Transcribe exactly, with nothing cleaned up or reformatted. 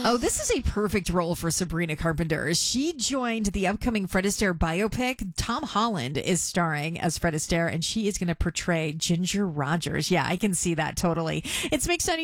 Oh, this is a perfect role for Sabrina Carpenter. She joined the upcoming Fred Astaire biopic. Tom Holland is starring as Fred Astaire, and she is going to portray Ginger Rogers. Yeah, I can see that totally. It's Mix